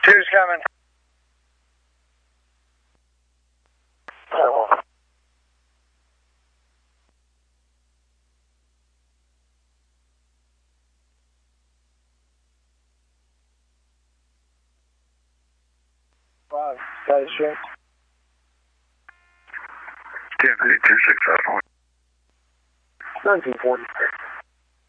Two's coming. Oh. Five, guys, check. 10, 8, 10, 6, 5, 1940.